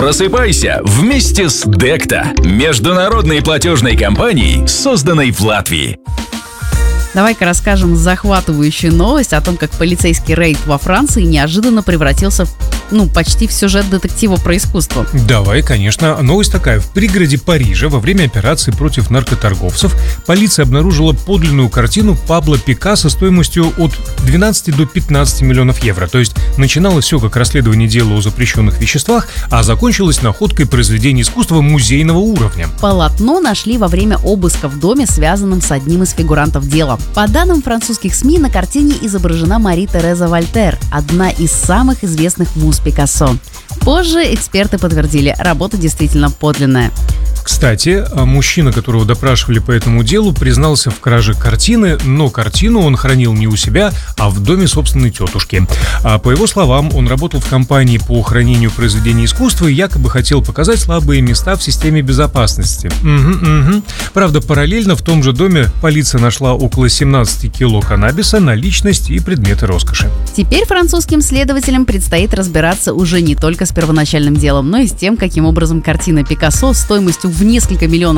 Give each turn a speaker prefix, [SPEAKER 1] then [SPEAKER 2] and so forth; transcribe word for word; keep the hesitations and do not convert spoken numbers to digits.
[SPEAKER 1] Просыпайся вместе с Декта, международной платежной компанией, созданной в Латвии.
[SPEAKER 2] Давай-ка расскажем захватывающую новость о том, как полицейский рейд во Франции неожиданно превратился в, ну, почти в сюжет детектива про искусство.
[SPEAKER 3] Давай, конечно. Новость такая. В пригороде Парижа во время операции против наркоторговцев полиция обнаружила подлинную картину Пабло Пикассо стоимостью от двенадцати до пятнадцати миллионов евро. То есть начиналось все как расследование дела о запрещенных веществах, а закончилось находкой произведения искусства музейного уровня.
[SPEAKER 2] Полотно нашли во время обыска в доме, связанном с одним из фигурантов дела. По данным французских СМИ, на картине изображена Мари Тереза Вольтер, одна из самых известных муз Пикассо. Позже эксперты подтвердили, работа действительно подлинная.
[SPEAKER 3] Кстати, мужчина, которого допрашивали по этому делу, признался в краже картины, но картину он хранил не у себя, а в доме собственной тетушки. А по его словам, он работал в компании по хранению произведений искусства и якобы хотел показать слабые места в системе безопасности. Угу, угу. Правда, параллельно в том же доме полиция нашла около семнадцати кило каннабиса, наличность и предметы роскоши.
[SPEAKER 2] Теперь французским следователям предстоит разбираться уже не только с первоначальным делом, но и с тем, каким образом картина Пикассо стоимостью в несколько миллионов